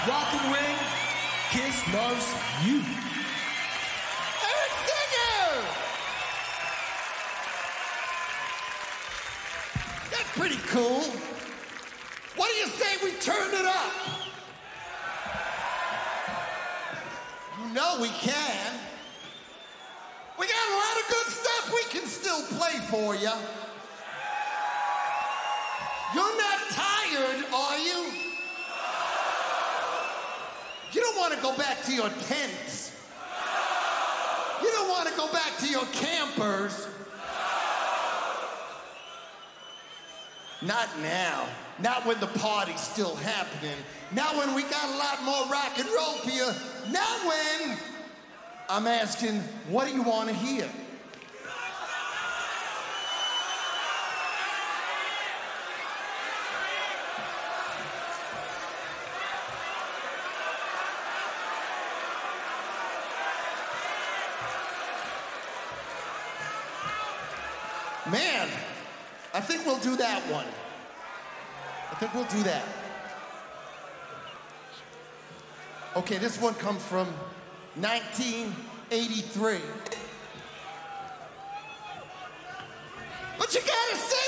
Rock and Ring, Kiss loves you. Eric Singer! That's pretty cool. What do you say we turn it up? You know we can. We got a lot of good stuff we can still play for you. You're not tired, are you? You don't want to go back to your tents. You don't want to go back to your campers. Not now. Not when the party's still happening. Not when we got a lot more rock and roll for you. Not when I'm asking, what do you want to hear? Man, I think we'll do that one. I think we'll do that. Okay, this one comes from 1983. But you gotta say